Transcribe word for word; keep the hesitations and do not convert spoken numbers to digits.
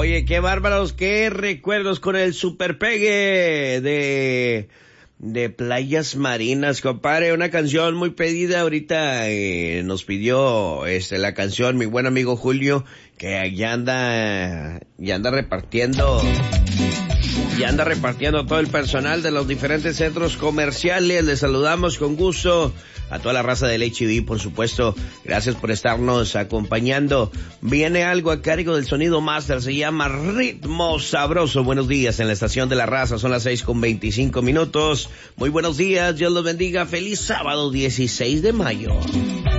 Oye, qué bárbaros, qué recuerdos con el super pegue de, de Playas Marinas, compadre. Una canción muy pedida ahorita, eh, nos pidió, este, la canción mi buen amigo Julio, que ya anda, ya anda repartiendo, ya anda repartiendo todo el personal de los diferentes centros comerciales. Les saludamos con gusto a toda la raza del H I V, por supuesto. Gracias por estarnos acompañando. Viene algo a cargo del Sonido Master, se llama Ritmo Sabroso. Buenos días en la estación de la raza, son las seis con veinticinco minutos. Muy buenos días, Dios los bendiga. Feliz sábado dieciséis de mayo.